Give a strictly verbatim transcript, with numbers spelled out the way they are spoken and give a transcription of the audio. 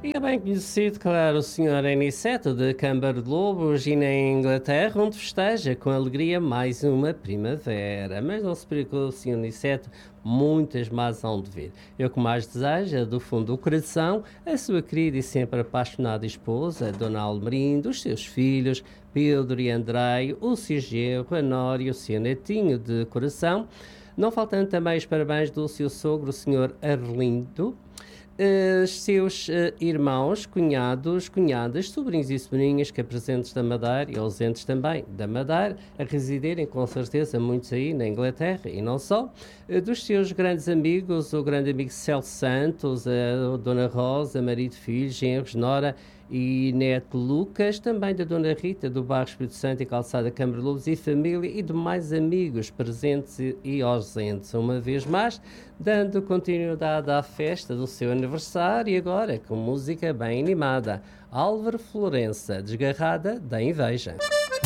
E é bem conhecido, claro, o senhor Aniceto de Câmara de Lobos e na Inglaterra, onde festeja com alegria mais uma primavera. Mas não se preocupe, senhor Aniceto, muitas más hão de vir. Eu que mais desejo, é do fundo do coração, a sua querida e sempre apaixonada esposa, Dona Almerinda, os seus filhos, Pedro e Andrei, o seu genro, a Nora e o seu netinho de coração. Não faltando também os parabéns do seu sogro, o senhor Arlindo, Uh, seus uh, irmãos, cunhados, cunhadas, sobrinhos e sobrinhas que presentes da Madeira e ausentes também da Madeira, a residirem com certeza muitos aí na Inglaterra e não só, uh, dos seus grandes amigos, o grande amigo Celso Santos, a Dona Rosa, marido, filhos, genros, Nora e neto Lucas, também da Dona Rita do bairro Espírito Santo e Calçada Câmara de Lobos e família e demais amigos presentes e, e ausentes, uma vez mais, dando continuidade à festa do seu aniversário e agora com música bem animada. Álvaro Florença, Desgarrada da Inveja.